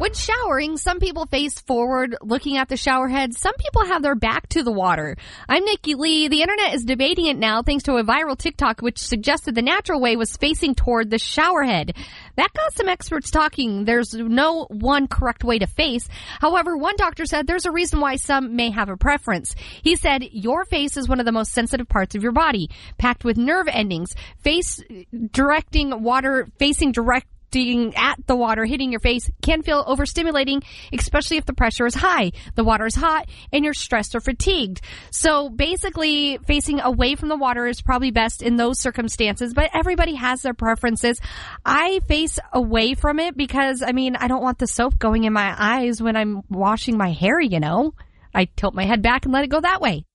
When showering, some people face forward looking at the shower head. Some people have their back to the water. I'm Nikki Lee. The internet is debating it now thanks to a viral TikTok which suggested the natural way was facing toward the shower head. That got some experts talking. There's no one correct way to face. However, one doctor said there's a reason why some may have a preference. He said your face is one of the most sensitive parts of your body, packed with nerve endings. Facing direct at the water hitting your face can feel overstimulating, especially if the pressure is high, the water is hot, and you're stressed or fatigued. So basically, facing away from the water is probably best in those circumstances, but everybody has their preferences. I face away from it because, I don't want the soap going in my eyes when I'm washing my hair, I tilt my head back and let it go that way.